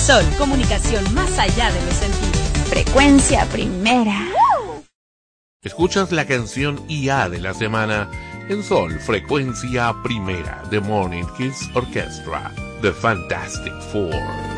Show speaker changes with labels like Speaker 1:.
Speaker 1: Sol, comunicación más allá de los sentidos.
Speaker 2: Frecuencia primera.
Speaker 3: Escuchas la canción IA de la semana en Sol, Frecuencia Primera, The Morning Kids Orchestra, The Fantastic Four.